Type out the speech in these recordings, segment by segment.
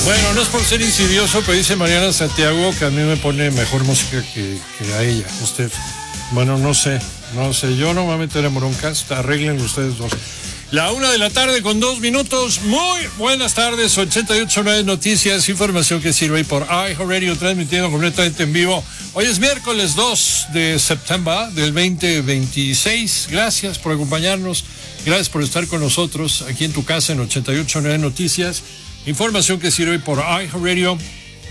Bueno, no es por ser insidioso, pero dice Mariana Santiago que a mí me pone mejor música que a ella, usted. Bueno, no sé, yo no me voy a meter en broncas, arreglen ustedes dos. La 1:00 p.m. Muy buenas tardes, 88.9 Noticias, información que sirve por iHeartRadio, transmitiendo completamente en vivo. Hoy es miércoles 2 de septiembre del 2026. Gracias por acompañarnos, gracias por estar con nosotros aquí en tu casa en 88.9 Noticias. Información que sirve por iHeartRadio,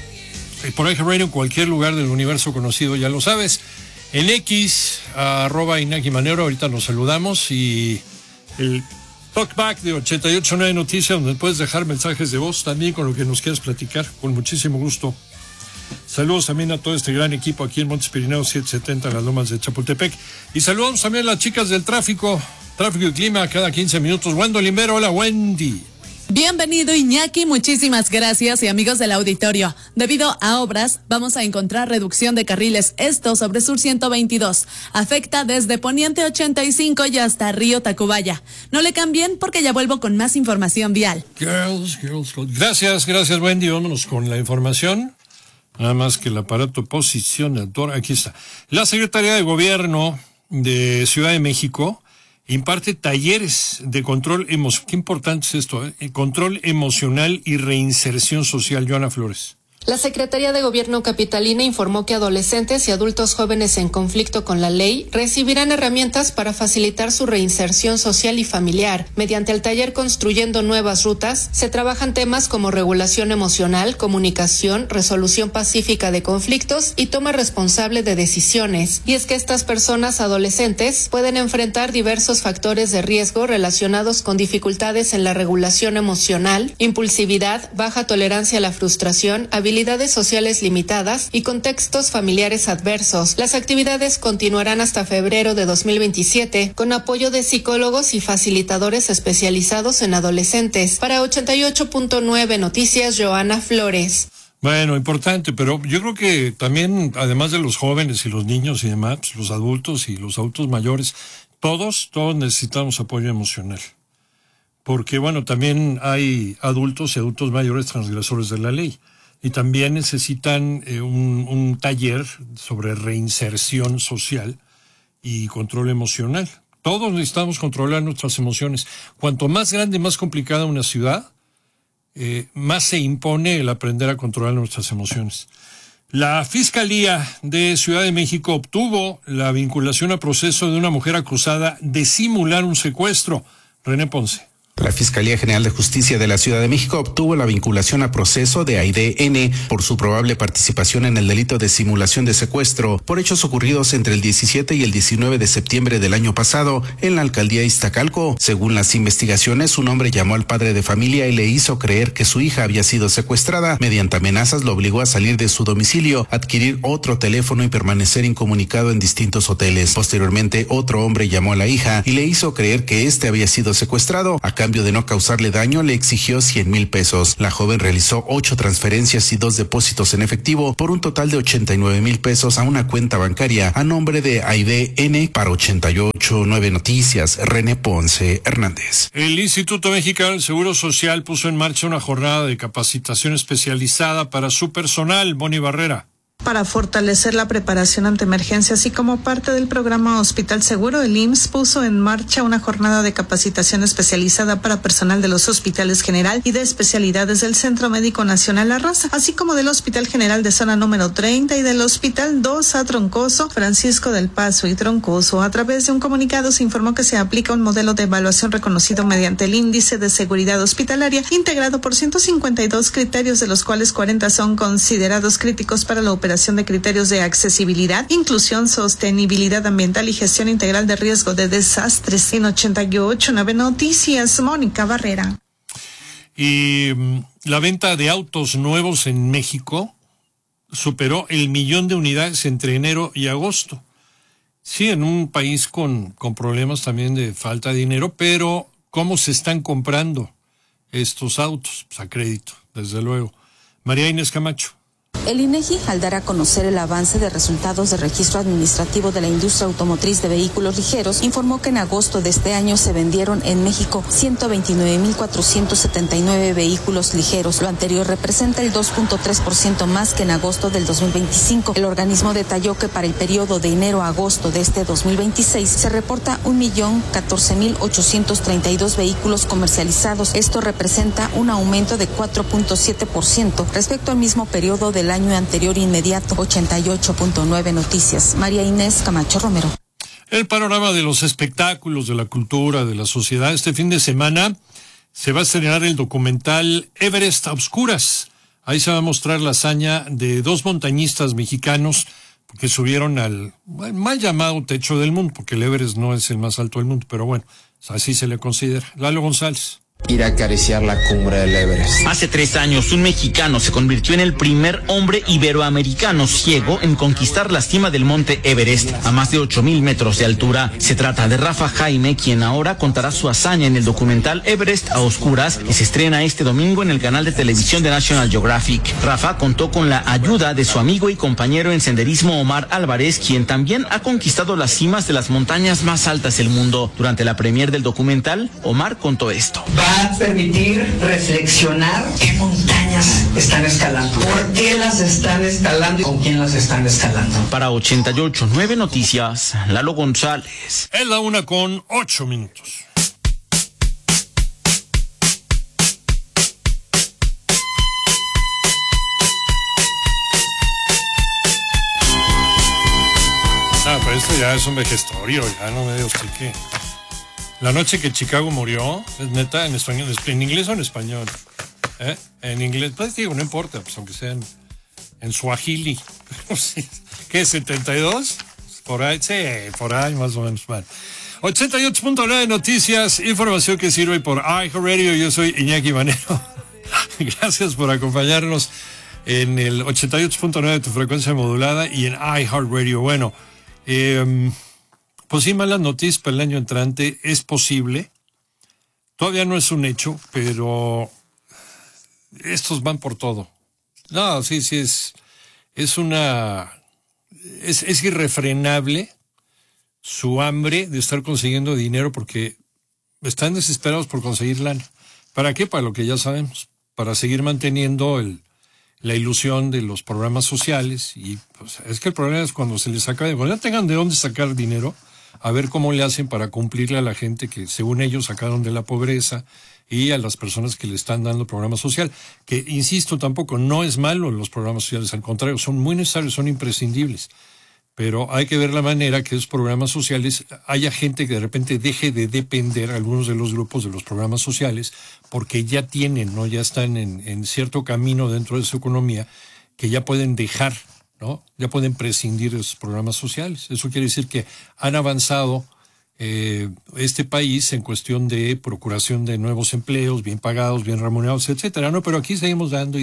en cualquier lugar del universo conocido, ya lo sabes. En X, @Inaki Manero, ahorita nos saludamos, y el Talkback de 88.9 Noticias, donde puedes dejar mensajes de voz también con lo que nos quieras platicar, con muchísimo gusto. Saludos también a todo este gran equipo aquí en Montes Pirineos 770, las Lomas de Chapultepec. Y saludamos también a las chicas del tráfico y clima cada 15 minutos. Wendy Limbero, hola Wendy. Bienvenido Iñaki, muchísimas gracias, y amigos del auditorio. Debido a obras, vamos a encontrar reducción de carriles, esto sobre Sur 122. Afecta desde Poniente 85 y hasta Río Tacubaya. No le cambien porque ya vuelvo con más información vial. Girls. Gracias Wendy, vámonos con la información. Nada más que el aparato posicionador, aquí está. La Secretaría de Gobierno de Ciudad de México imparte talleres de control emocional. Qué importante es esto, control emocional y reinserción social. Joana Flores. La Secretaría de Gobierno capitalina informó que adolescentes y adultos jóvenes en conflicto con la ley recibirán herramientas para facilitar su reinserción social y familiar. Mediante el taller Construyendo Nuevas Rutas, se trabajan temas como regulación emocional, comunicación, resolución pacífica de conflictos y toma responsable de decisiones. Y es que estas personas adolescentes pueden enfrentar diversos factores de riesgo relacionados con dificultades en la regulación emocional, impulsividad, baja tolerancia a la frustración, habilidades sociales limitadas y contextos familiares adversos. Las actividades continuarán hasta febrero de 2027 con apoyo de psicólogos y facilitadores especializados en adolescentes. Para 88.9 Noticias, Joana Flores. Bueno, importante, pero yo creo que también, además de los jóvenes y los niños y demás, los adultos y los adultos mayores, todos necesitamos apoyo emocional. Porque, bueno, también hay adultos y adultos mayores transgresores de la ley. Y también necesitan un taller sobre reinserción social y control emocional. Todos necesitamos controlar nuestras emociones. Cuanto más grande y más complicada una ciudad, más se impone el aprender a controlar nuestras emociones. La Fiscalía de Ciudad de México obtuvo la vinculación a proceso de una mujer acusada de simular un secuestro. René Ponce. La Fiscalía General de Justicia de la Ciudad de México obtuvo la vinculación a proceso de Aide N. por su probable participación en el delito de simulación de secuestro por hechos ocurridos entre el 17 y el 19 de septiembre del año pasado en la alcaldía Iztacalco. Según las investigaciones, un hombre llamó al padre de familia y le hizo creer que su hija había sido secuestrada. Mediante amenazas lo obligó a salir de su domicilio, adquirir otro teléfono y permanecer incomunicado en distintos hoteles. Posteriormente, otro hombre llamó a la hija y le hizo creer que éste había sido secuestrado. A cambio de no causarle daño, le exigió 100,000 pesos. La joven realizó 8 transferencias y 2 depósitos en efectivo por un total de 89,000 pesos a una cuenta bancaria a nombre de Aide N. Para 88.9 Noticias, René Ponce Hernández. El Instituto Mexicano del Seguro Social puso en marcha una jornada de capacitación especializada para su personal. Moni Barrera. Para fortalecer la preparación ante emergencias y como parte del programa Hospital Seguro, el IMSS puso en marcha una jornada de capacitación especializada para personal de los hospitales general y de especialidades del Centro Médico Nacional La Raza, así como del Hospital General de Zona número 30 y del Hospital 2A Troncoso, Francisco del Paso y Troncoso. A través de un comunicado se informó que se aplica un modelo de evaluación reconocido mediante el Índice de Seguridad Hospitalaria, integrado por 152 criterios, de los cuales 40 son considerados críticos para la operación de criterios de accesibilidad, inclusión, sostenibilidad ambiental y gestión integral de riesgo de desastres. En 88.9 Noticias, Mónica Barrera. Y la venta de autos nuevos en México superó el 1,000,000 de unidades entre enero y agosto. Sí, en un país con problemas también de falta de dinero, pero ¿cómo se están comprando estos autos? Pues a crédito, desde luego. María Inés Camacho. El INEGI, al dar a conocer el avance de resultados de registro administrativo de la industria automotriz de vehículos ligeros, informó que en agosto de este año se vendieron en México 129,479 vehículos ligeros. Lo anterior representa el 2.3% más que en agosto del 2025. El organismo detalló que para el periodo de enero a agosto de este 2026 se reporta 1,014,832 vehículos comercializados. Esto representa un aumento de 4.7% respecto al mismo periodo del año anterior inmediato. 88.9 Noticias. María Inés Camacho Romero. El panorama de los espectáculos, de la cultura, de la sociedad. Este fin de semana se va a estrenar el documental Everest a Oscuras. Ahí se va a mostrar la hazaña de dos montañistas mexicanos que subieron al mal llamado techo del mundo, porque el Everest no es el más alto del mundo, pero bueno, así se le considera. Lalo González. Ir a acariciar la cumbre del Everest. Hace 3 años, un mexicano se convirtió en el primer hombre iberoamericano ciego en conquistar la cima del monte Everest, a más de 8,000 metros de altura. Se trata de Rafa Jaime, quien ahora contará su hazaña en el documental Everest a Oscuras, que se estrena este domingo en el canal de televisión de National Geographic. Rafa contó con la ayuda de su amigo y compañero en senderismo Omar Álvarez, quien también ha conquistado las cimas de las montañas más altas del mundo. Durante la premier del documental, Omar contó esto. Va a permitir reflexionar qué montañas están escalando, por qué las están escalando y con quién las están escalando. Para 88.9 Noticias, Lalo González. Es la 1:08. Pero esto ya es un vejestorio, ya no me diga usted qué. La noche que Chicago murió, es neta, en español, en inglés o en español. En inglés, pues digo, no importa, pues aunque sea en suajili. ¿Qué? ¿72? Por ahí, sí, por ahí más o menos. Bueno. 88.9 Noticias, información que sirve por iHeartRadio. Yo soy Iñaki Manero. Gracias por acompañarnos en el 88.9 de tu frecuencia modulada y en iHeartRadio. Bueno, pues sí, malas noticias para el año entrante, es posible. Todavía no es un hecho, pero estos van por todo. No, sí, es irrefrenable su hambre de estar consiguiendo dinero porque están desesperados por conseguir lana. ¿Para qué? Para lo que ya sabemos, para seguir manteniendo la ilusión de los programas sociales. Y pues, es que el problema es cuando se les saca cuando ya tengan de dónde sacar dinero, a ver cómo le hacen para cumplirle a la gente que según ellos sacaron de la pobreza y a las personas que le están dando programa social, que insisto, tampoco no es malo los programas sociales, al contrario, son muy necesarios, son imprescindibles, pero hay que ver la manera que esos programas sociales, haya gente que de repente deje de depender, algunos de los grupos de los programas sociales, porque ya tienen, ¿no? Ya están en cierto camino dentro de su economía, que ya pueden dejar, ¿no? Ya pueden prescindir de esos programas sociales. Eso quiere decir que han avanzado este país en cuestión de procuración de nuevos empleos, bien pagados, bien remunerados, etcétera, ¿no? Pero aquí seguimos dando.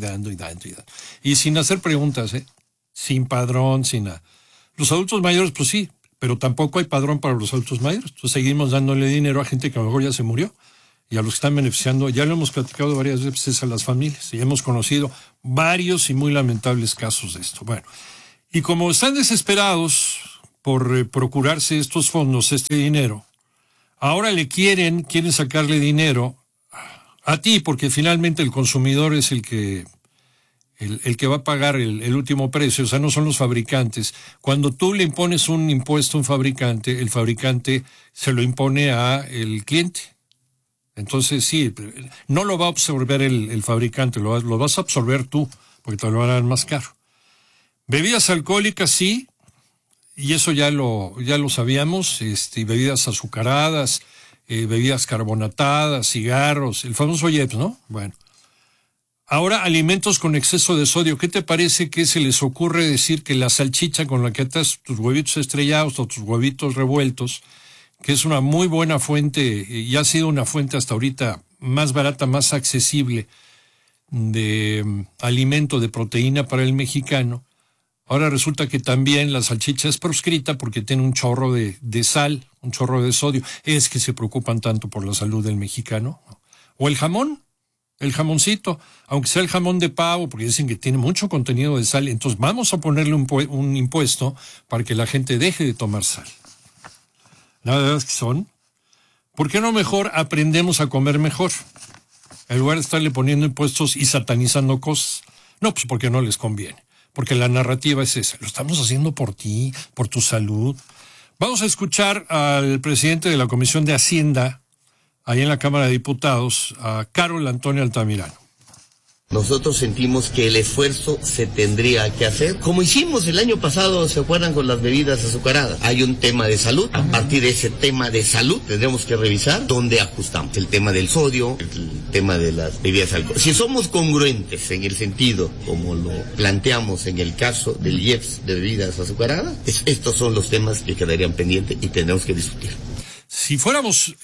Y sin hacer preguntas, sin padrón, sin nada. Los adultos mayores, pues sí, pero tampoco hay padrón para los adultos mayores. Entonces seguimos dándole dinero a gente que a lo mejor ya se murió. Y a los que están beneficiando, ya lo hemos platicado varias veces, a las familias, y hemos conocido varios y muy lamentables casos de esto. Bueno, y como están desesperados por procurarse estos fondos, este dinero, ahora quieren sacarle dinero a ti, porque finalmente el consumidor es el que va a pagar el último precio, o sea, no son los fabricantes. Cuando tú le impones un impuesto a un fabricante, el fabricante se lo impone a el cliente. Entonces sí, no lo va a absorber el fabricante, lo vas a absorber tú, porque te lo van a dar más caro. Bebidas alcohólicas sí, y eso ya lo sabíamos, bebidas azucaradas, bebidas carbonatadas, cigarros, el famoso IEPS, ¿no? Bueno. Ahora, alimentos con exceso de sodio. ¿Qué te parece que se les ocurre decir que la salchicha con la que atas tus huevitos estrellados o tus huevitos revueltos, que es una muy buena fuente y ha sido una fuente hasta ahorita más barata, más accesible de alimento, de proteína para el mexicano, ahora resulta que también la salchicha es proscrita porque tiene un chorro de sal, un chorro de sodio? Es que se preocupan tanto por la salud del mexicano. O el jamón el jamoncito, aunque sea el jamón de pavo, porque dicen que tiene mucho contenido de sal, entonces vamos a ponerle un impuesto para que la gente deje de tomar sal. La verdad es que son. ¿Por qué no mejor aprendemos a comer mejor? En lugar de estarle poniendo impuestos y satanizando cosas. No, pues porque no les conviene. Porque la narrativa es esa. Lo estamos haciendo por ti, por tu salud. Vamos a escuchar al presidente de la Comisión de Hacienda, ahí en la Cámara de Diputados, a Carol Antonio Altamirano. Nosotros sentimos que el esfuerzo se tendría que hacer, como hicimos el año pasado, ¿se acuerdan con las bebidas azucaradas? Hay un tema de salud, a partir de ese tema de salud tendremos que revisar dónde ajustamos. El tema del sodio, el tema de las bebidas alcohólicas. Si somos congruentes en el sentido, como lo planteamos en el caso del IEPS de bebidas azucaradas, estos son los temas que quedarían pendientes y tendremos que discutir. Si fuéramos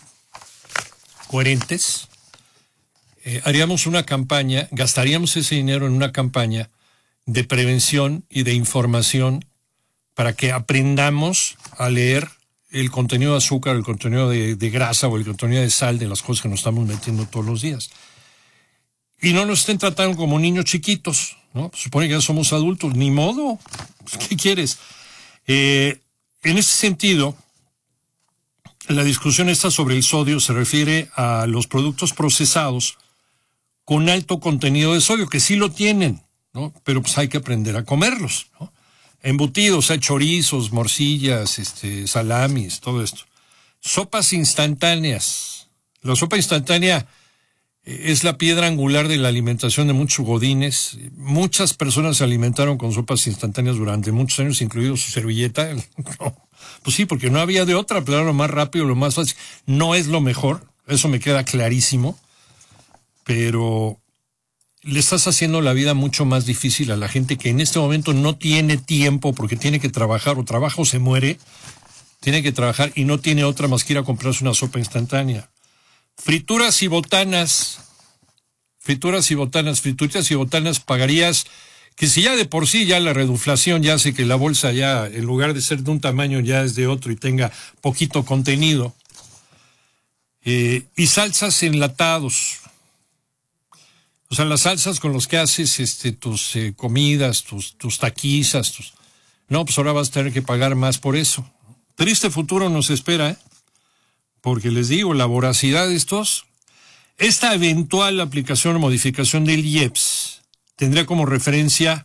coherentes, haríamos una campaña, gastaríamos ese dinero en una campaña de prevención y de información para que aprendamos a leer el contenido de azúcar, el contenido de grasa o el contenido de sal de las cosas que nos estamos metiendo todos los días. Y no nos estén tratando como niños chiquitos, ¿no? Supone que ya somos adultos, ni modo. ¿Qué quieres? En ese sentido, la discusión esta sobre el sodio se refiere a los productos procesados con alto contenido de sodio, que sí lo tienen, ¿no? Pero pues hay que aprender a comerlos, ¿no? Embutidos, chorizos, morcillas, salamis, todo esto. Sopas instantáneas. La sopa instantánea es la piedra angular de la alimentación de muchos godines. Muchas personas se alimentaron con sopas instantáneas durante muchos años, incluido su servilleta. Pues sí, porque no había de otra, pero era lo más rápido, lo más fácil. No es lo mejor, eso me queda clarísimo. Pero le estás haciendo la vida mucho más difícil a la gente que en este momento no tiene tiempo porque tiene que trabajar, o trabaja o se muere, tiene que trabajar y no tiene otra más que ir a comprarse una sopa instantánea. Frituras y botanas, pagarías, que si ya de por sí ya la reduflación ya hace que la bolsa ya, en lugar de ser de un tamaño, ya es de otro y tenga poquito contenido. Y salsas enlatados. O sea, las salsas con las que haces tus comidas, tus taquizas, no, pues ahora vas a tener que pagar más por eso. Triste futuro nos espera, porque les digo, la voracidad de esta eventual aplicación o modificación del IEPS tendría como referencia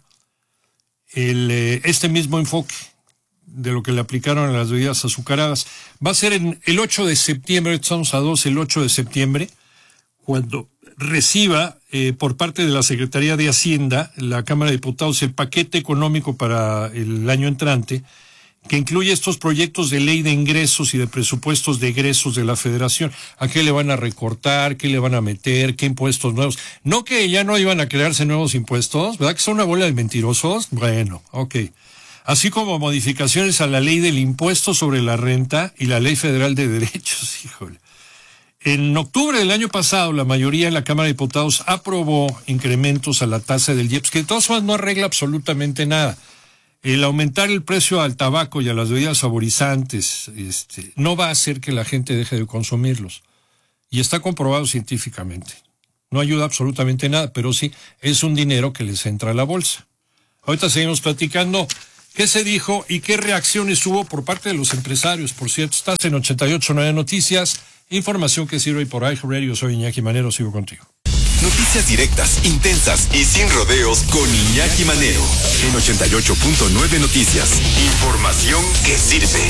este mismo enfoque de lo que le aplicaron a las bebidas azucaradas. Va a ser el 8 de septiembre, estamos a 2, el 8 de septiembre, cuando reciba por parte de la Secretaría de Hacienda, la Cámara de Diputados, el paquete económico para el año entrante, que incluye estos proyectos de ley de ingresos y de presupuestos de egresos de la Federación. ¿A qué le van a recortar? ¿Qué le van a meter? ¿Qué impuestos nuevos? No que ya no iban a crearse nuevos impuestos, ¿verdad que son una bola de mentirosos? Bueno, ok. Así como modificaciones a la ley del impuesto sobre la renta y la ley federal de derechos, híjole. En octubre del año pasado, la mayoría en la Cámara de Diputados aprobó incrementos a la tasa del IEPS, que de todas formas no arregla absolutamente nada. El aumentar el precio al tabaco y a las bebidas saborizantes no va a hacer que la gente deje de consumirlos. Y está comprobado científicamente. No ayuda absolutamente nada, pero sí es un dinero que les entra a la bolsa. Ahorita seguimos platicando qué se dijo y qué reacciones hubo por parte de los empresarios. Por cierto, estás en 88.9 Noticias. Información que sirve por iHeartRadio. Soy Iñaki Manero, sigo contigo. Noticias directas, intensas y sin rodeos con Iñaki Manero. En 88.9 Noticias. Información que sirve.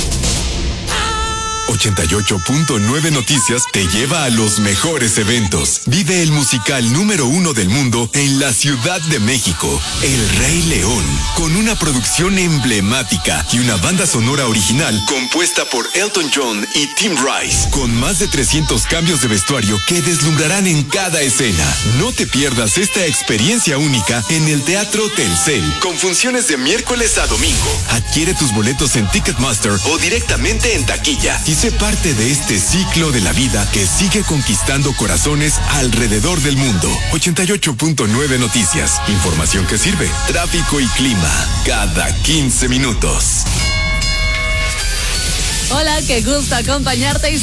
88.9 Noticias te lleva a los mejores eventos. Vive el musical número 1 del mundo en la Ciudad de México, El Rey León, con una producción emblemática y una banda sonora original compuesta por Elton John y Tim Rice, con más de 300 cambios de vestuario que deslumbrarán en cada escena. No te pierdas esta experiencia única en el Teatro Telcel, con funciones de miércoles a domingo. Adquiere tus boletos en Ticketmaster o directamente en taquilla y sé parte de este ciclo de la vida que sigue conquistando corazones alrededor del mundo. 88.9 Noticias. Información que sirve. Tráfico y clima. Cada 15 minutos. Hola, qué gusto acompañarte.